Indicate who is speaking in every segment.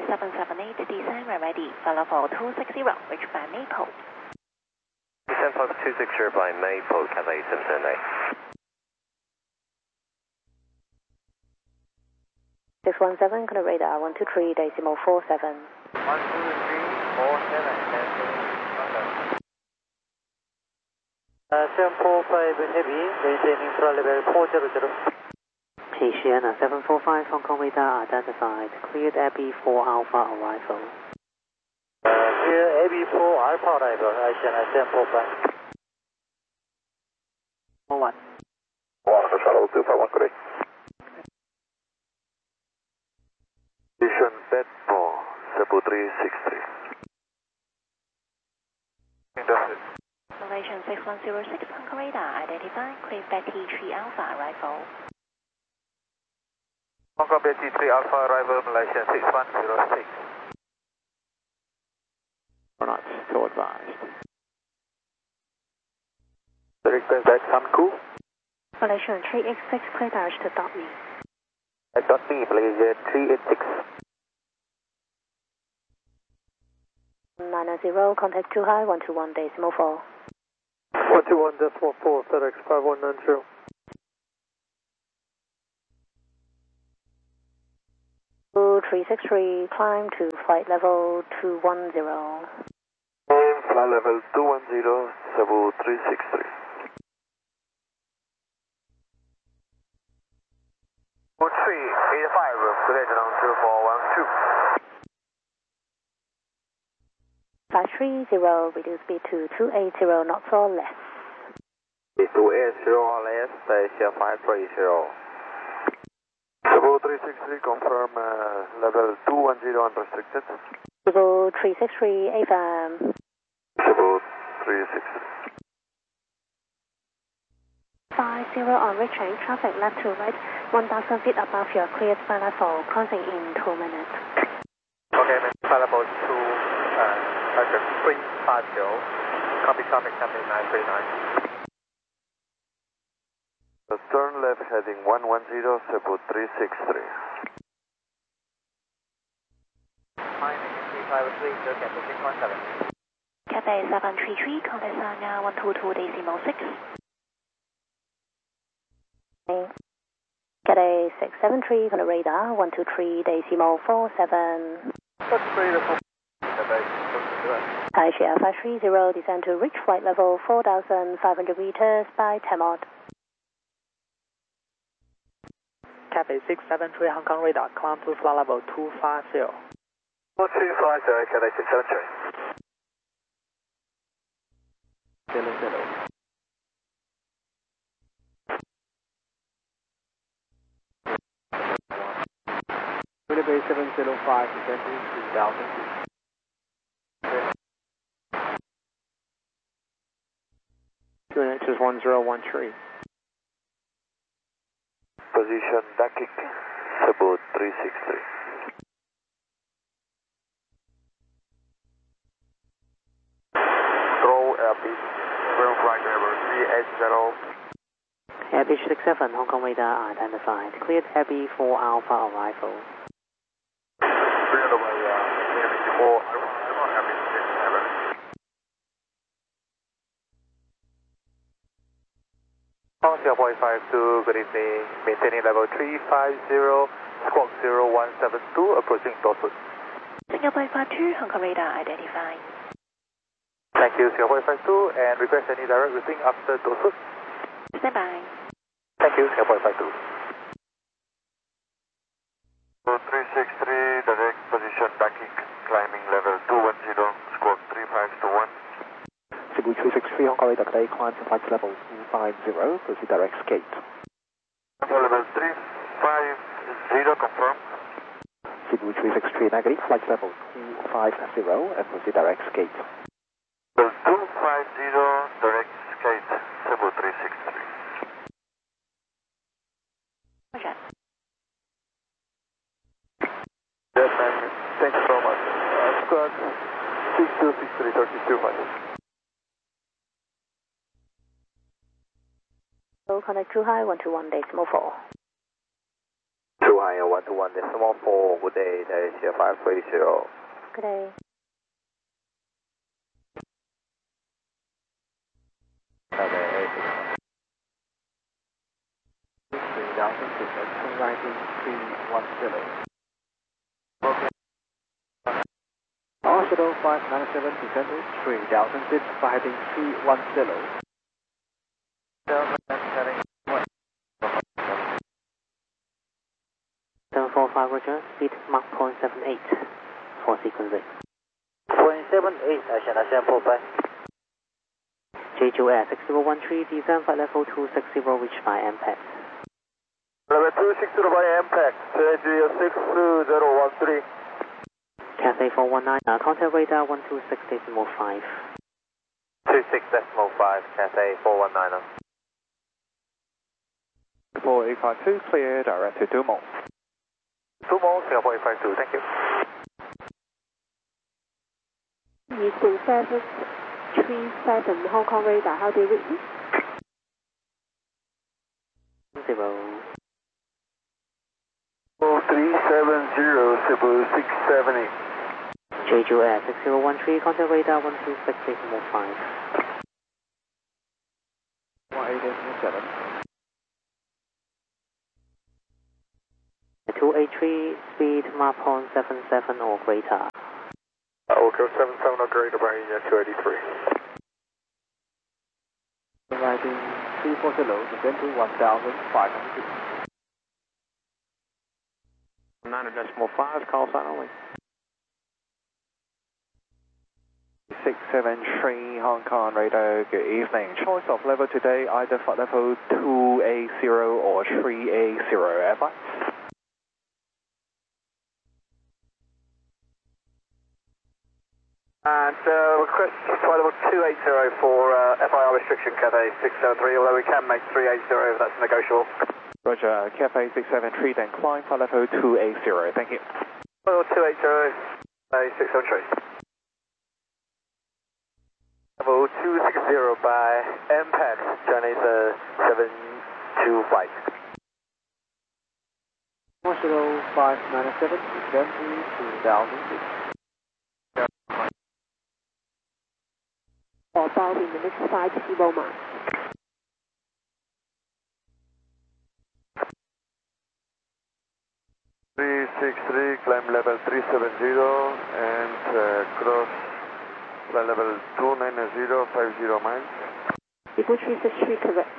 Speaker 1: 778, descend right ready, follow for 260, reach by Maple.
Speaker 2: Descend for 260 by Maple, Cathay 778.
Speaker 3: 617, connect radar 123, decimal 47.
Speaker 4: 12347, 745 heavy, maintaining throttle level 400.
Speaker 3: Asiana 745, Hong Kong radar identified, cleared Abbey 4 Alpha arrival.
Speaker 4: Clear Abbey 4 Alpha arrival, Asiana 745.
Speaker 3: 1.
Speaker 5: Alpha Shuttle 251, good day. Vision Bed 4, Cebu 363.
Speaker 1: Malaysian 6106, Hong Kong radar identified, cleared Betty 3 Alpha arrival.
Speaker 4: Hong Kong Betty 3 Alpha arrival, Malaysian 6106.
Speaker 6: Or not, so advised.
Speaker 5: Direct back, Sunku.
Speaker 3: Malaysian 386, clear Dash to dot me.
Speaker 5: Dot me, Malaysia 386.
Speaker 3: 990, contact 2 high, 121, decimal 4.
Speaker 4: 121 decimal 4, FedEx 5190.
Speaker 3: 363, climb to flight level 210.
Speaker 5: Flight level 210, Cebu 363.
Speaker 4: 385, good day, gentlemen, 2412.
Speaker 3: 530, reduce speed to 280 knots or less.
Speaker 5: 280 or less, Asia 530. Cebu 363, confirm level 210 unrestricted.
Speaker 3: Cebu 363, AFM.
Speaker 5: Cebu 363.
Speaker 3: 50 on reaching, traffic left to right, 1,000 feet above your cleared flight level, crossing in 2 minutes.
Speaker 4: Okay, flight level 350, copy traffic coming 939.
Speaker 5: Turn left heading 110, Cebu 363.
Speaker 4: Mining 353, look at 617.
Speaker 1: Cathay 733, contact Sanya 122, decimal 6.
Speaker 3: Cathay 673, on the radar, 123, decimal 47.
Speaker 4: That's beautiful.
Speaker 3: Asia 530, descend to reach flight level 4,500 meters by Tamod.
Speaker 4: Cathay 673, Hong Kong radar, climb to flight level 250.
Speaker 5: 250, Cathay 673.
Speaker 6: 00. Bay 705, descending 3,000 feet. QNH is 1013.
Speaker 5: Position Dakik, Cebu 363.
Speaker 4: Throw airfield, room flight level 380.
Speaker 3: Abbey 67, Hong Kong radar identified, cleared Abbey 4 Alpha arrival.
Speaker 4: 3 on the way, 4 Alpha, Abbey 67. Hong Kong 452, good evening, maintaining level 350, squawk 0172, approaching Dorset.
Speaker 1: Singapore 52, Hong Kong radar identified.
Speaker 4: Thank you, Singapore 52, and request any direct routing after Dorset.
Speaker 1: Stand by.
Speaker 4: Thank you, Singapore 52.
Speaker 5: 363, direct position Dakik, climbing level 210, squawk 3521.
Speaker 6: Cebu 363, Hong Kong radar, today climb to flight level 250, proceed direct skate.
Speaker 5: Level 350, confirm.
Speaker 6: Cebu 363, negative, flight level 250, and proceed direct skate.
Speaker 5: Level 250, direct skate, Cebu 363.
Speaker 1: Roger.
Speaker 5: Yes, man. Thank you so much. Squawk 6263, 3200.
Speaker 3: So connect 2 high, 121, decimal 4.
Speaker 5: 2 high, 121,
Speaker 2: 1.4, good day, that is here 530.
Speaker 3: Good day.
Speaker 6: Cathay 3000 business 29310. Shuttle 597 descended 3000 feet for heading 310. 745 Roger, speed Mach 0.78 for sequencing.
Speaker 2: 0.78, I pull back.
Speaker 6: Jeju Air 6013, descend flight level 260, reached by MPAX.
Speaker 5: Level 260 by MPAX, Jeju 6013.
Speaker 6: Cathay 419, contact radar 126.5.
Speaker 2: 26.5, Cathay 419.
Speaker 6: 4852, clear, direct to Dumont.
Speaker 4: Dumont, Singapore 852, thank you.
Speaker 3: 2737 Hong Kong radar, how do you read me?
Speaker 6: 0.
Speaker 5: 370, 670.
Speaker 6: Jeju Air 6013, contact radar 126.5. 1807. 283, speed Mach 0.77 or greater.
Speaker 5: We'll go 77 or greater by 283.
Speaker 6: Arriving 340, descend to 1,500 feet. 9.5, call sign only. 673 Hong Kong radar, good evening. Choice of level today, either flight level 2A0 or 3A0, advice.
Speaker 4: And request flight level 280 for FIR restriction, Cathay 673, although we can make 380 if that's negotiable.
Speaker 6: Roger, Cathay 673, then climb flight level 2A0, thank you.
Speaker 4: Level 280, Cathay 673. Level 260 by MPAX, Chinese 725.
Speaker 6: Shuttle 597, descend to 2,000 feet.
Speaker 3: Or about in the next 50 miles.
Speaker 5: 363, climb level 370 and cross level 290, 50 miles.
Speaker 3: People 363 correct.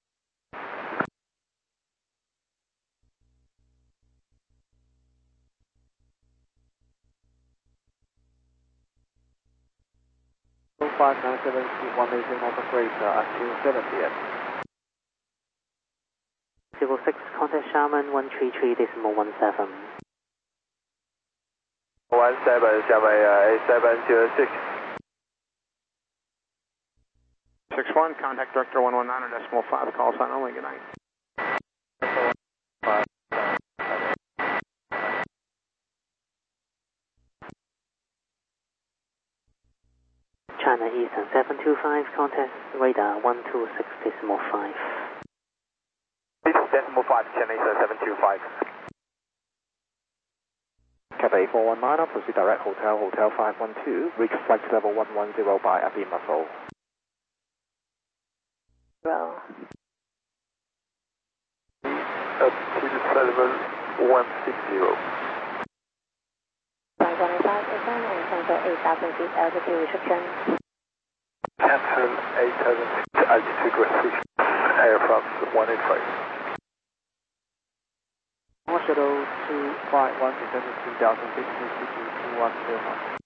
Speaker 6: So 597 speed 180 knots operator at 270 at 06, contact Sharman 133.17.
Speaker 4: 17,
Speaker 6: 61, contact director 119.5, call sign only, good night. China Eastern 725, contact radar 126.5.
Speaker 4: 6.5, Chinese 725.
Speaker 6: Cathay 419, proceed direct Hotel 512, reach flight level 110 by Abbey Muzzle.
Speaker 3: Well,
Speaker 5: Altitude level 160.
Speaker 3: 125 and cancel 8,000 feet altitude restriction.
Speaker 5: Cancel 8,000 feet altitude restriction. Air France 185.
Speaker 6: Shuttle 251, descend to 3,000 feet, to 210.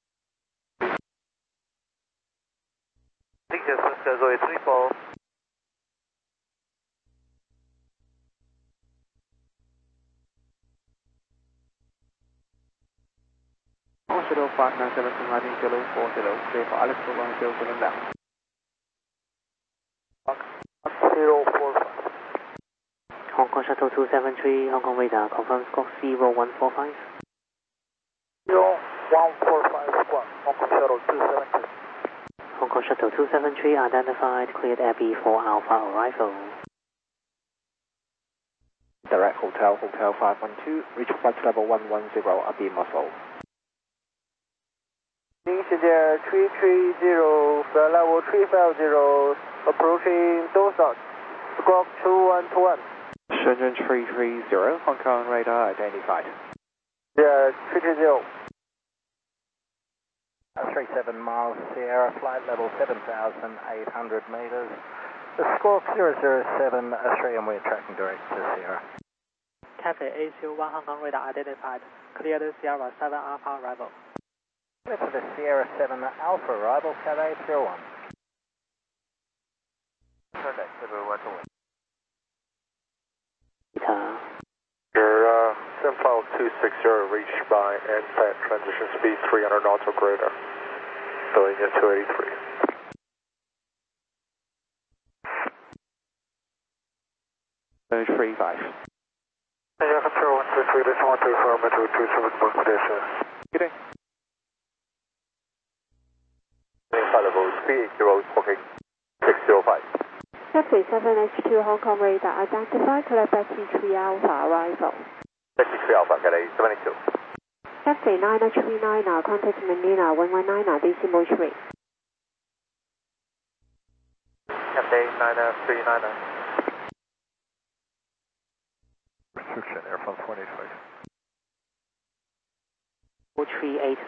Speaker 4: Picture Oscar Zoe 34.
Speaker 6: Shuttle 597 to 1940, clear for Alex 107 left.
Speaker 4: 045.
Speaker 6: Hong Kong Shuttle 273, Hong Kong radar, confirm squawk 0145.
Speaker 4: 0145 squawk, Hong Kong Shuttle 273.
Speaker 6: Hong Kong Shuttle 273 identified, cleared Abbey for Alpha arrival. Direct Hotel, Hotel 512, reach flight level 110, Abeam Oslo.
Speaker 4: 您时间330 flight level 350 approaching Dorsett squawk 2121.
Speaker 6: Shenzhen 330, Hong Kong radar identified.
Speaker 4: Yeah, 330.
Speaker 7: 37 miles Sierra, flight level 7,800 meters. The squawk 007 Australian, we're tracking direct to Sierra.
Speaker 8: Cathay AC1 Hong Kong radar identified. Cleared Sierra 7 Alpha arrival.
Speaker 7: Clear for the Sierra 7 Alpha arrival, Cathay 01.
Speaker 2: Contact 711.
Speaker 5: Your 75260 reached by NPAT transition speed 300 knots or greater. Filling at 283.
Speaker 6: Zone 35.
Speaker 5: Yeah, control 123, this 124, metro 27 book station.
Speaker 6: Good day.
Speaker 2: Flight level 380, squawking 605.
Speaker 3: Cathay 7H2 Hong Kong radar identified. Collect back T3 Alpha arrival.
Speaker 2: Taxi 3 Alpha, Cathay 72.
Speaker 3: Cathay 939, contact Manila 119, decimal 3.
Speaker 2: Cathay 9399.
Speaker 7: Restriction, Air France 185.
Speaker 8: 438.